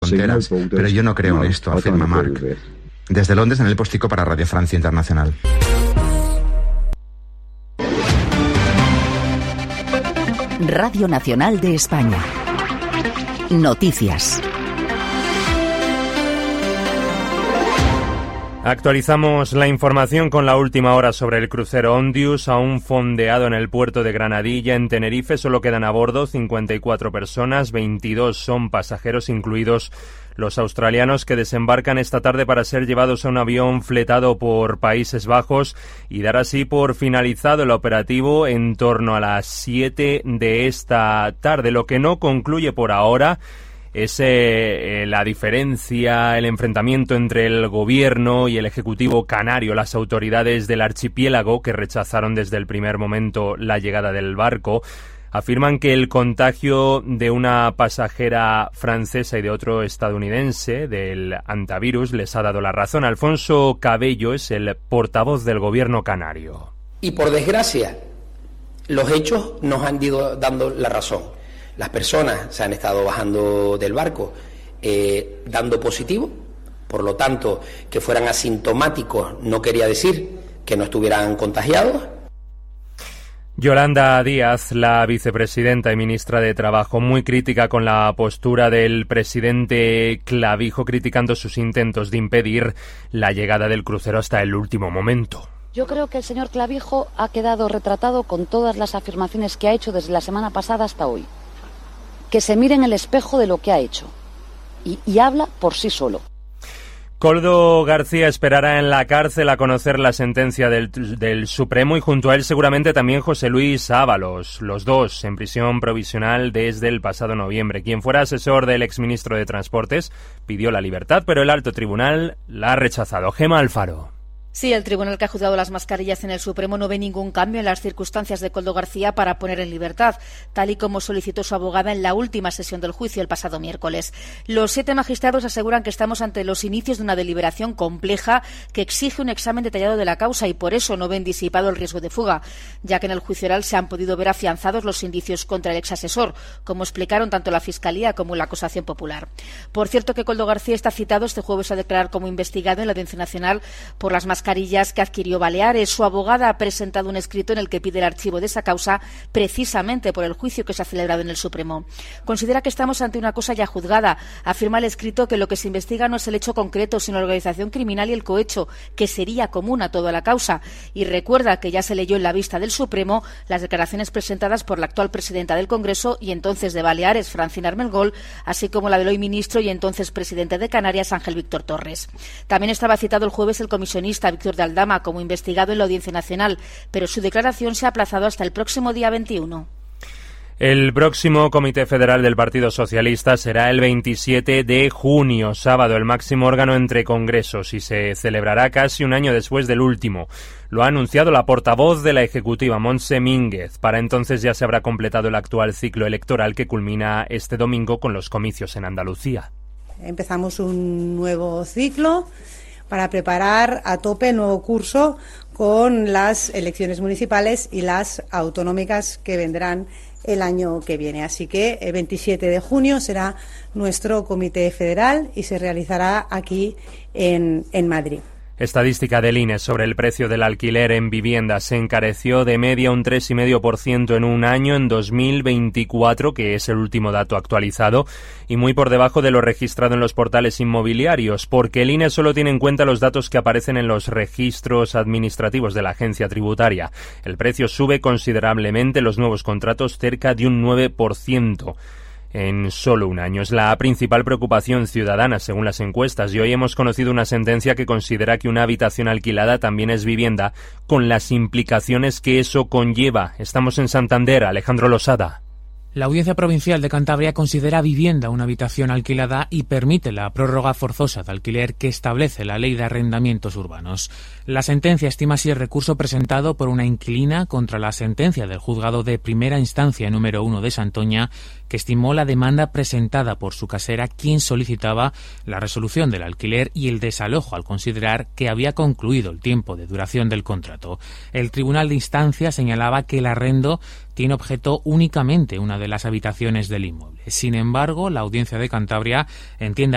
fronteras. Pero yo no creo en esto, afirma Mark. Desde Londres, en el Postigo para Radio Francia Internacional. Radio Nacional de España. Noticias. Actualizamos la información con la última hora sobre el crucero Ondius, aún fondeado en el puerto de Granadilla, en Tenerife. Solo quedan a bordo 54 personas, 22 son pasajeros, incluidos los australianos que desembarcan esta tarde para ser llevados a un avión fletado por Países Bajos y dar así por finalizado el operativo en torno a las 7 de esta tarde. Lo que no concluye por ahora es la diferencia, el enfrentamiento entre el gobierno y el ejecutivo canario, las autoridades del archipiélago, que rechazaron desde el primer momento la llegada del barco. Afirman que el contagio de una pasajera francesa y de otro estadounidense del hantavirus les ha dado la razón. Alfonso Cabello es el portavoz del gobierno canario. Y por desgracia, los hechos nos han ido dando la razón. Las personas se han estado bajando del barco dando positivo, por lo tanto, que fueran asintomáticos no quería decir que no estuvieran contagiados. Yolanda Díaz, la vicepresidenta y ministra de Trabajo, muy crítica con la postura del presidente Clavijo, criticando sus intentos de impedir la llegada del crucero hasta el último momento. Yo creo que el señor Clavijo ha quedado retratado con todas las afirmaciones que ha hecho desde la semana pasada hasta hoy. Que se mire en el espejo de lo que ha hecho y habla por sí solo. Koldo García esperará en la cárcel a conocer la sentencia del Supremo y junto a él seguramente también José Luis Ábalos, los dos en prisión provisional desde el pasado noviembre. Quien fuera asesor del exministro de Transportes pidió la libertad, pero el alto tribunal la ha rechazado. Gema Alfaro. Sí, el tribunal que ha juzgado las mascarillas en el Supremo no ve ningún cambio en las circunstancias de Koldo García para poner en libertad, tal y como solicitó su abogada en la última sesión del juicio el pasado miércoles. Los 7 magistrados aseguran que estamos ante los inicios de una deliberación compleja que exige un examen detallado de la causa y por eso no ven disipado el riesgo de fuga, ya que en el juicio oral se han podido ver afianzados los indicios contra el exasesor, como explicaron tanto la Fiscalía como la acusación popular. Por cierto que Koldo García está citado este jueves a declarar como investigado en la Audiencia Nacional por las mascarillas que adquirió Baleares. Su abogada ha presentado un escrito en el que pide el archivo de esa causa precisamente por el juicio que se ha celebrado en el Supremo. Considera que estamos ante una cosa ya juzgada. Afirma el escrito que lo que se investiga no es el hecho concreto, sino la organización criminal y el cohecho, que sería común a toda la causa. Y recuerda que ya se leyó en la vista del Supremo las declaraciones presentadas por la actual presidenta del Congreso y entonces de Baleares, Francina Armengol, así como la del hoy ministro y entonces presidente de Canarias, Ángel Víctor Torres. También estaba citado el jueves el comisionista Víctor de Aldama como investigado en la Audiencia Nacional, pero su declaración se ha aplazado hasta el próximo día 21. El próximo Comité Federal del Partido Socialista será el 27 de junio, sábado, el máximo órgano entre congresos, y se celebrará casi un año después del último. Lo ha anunciado la portavoz de la Ejecutiva, Montse Mínguez. Para entonces ya se habrá completado el actual ciclo electoral que culmina este domingo con los comicios en Andalucía. Empezamos un nuevo ciclo para preparar a tope el nuevo curso con las elecciones municipales y las autonómicas que vendrán el año que viene. Así que el 27 de junio será nuestro comité federal y se realizará aquí en Madrid. Estadística del INE sobre el precio del alquiler en vivienda. Se encareció de media un 3,5% en un año en 2024, que es el último dato actualizado, y muy por debajo de lo registrado en los portales inmobiliarios, porque el INE solo tiene en cuenta los datos que aparecen en los registros administrativos de la agencia tributaria. El precio sube considerablemente, los nuevos contratos cerca de un 9%. En solo un año. Es la principal preocupación ciudadana, según las encuestas, y hoy hemos conocido una sentencia que considera que una habitación alquilada también es vivienda, con las implicaciones que eso conlleva. Estamos en Santander, Alejandro Losada. La Audiencia Provincial de Cantabria considera vivienda una habitación alquilada y permite la prórroga forzosa de alquiler que establece la Ley de Arrendamientos Urbanos. La sentencia estima así el recurso presentado por una inquilina contra la sentencia del Juzgado de Primera Instancia número 1 de Santoña, que estimó la demanda presentada por su casera, quien solicitaba la resolución del alquiler y el desalojo al considerar que había concluido el tiempo de duración del contrato. El Tribunal de Instancia señalaba que el arrendo tiene objeto únicamente una de las habitaciones del inmueble. Sin embargo, la Audiencia de Cantabria entiende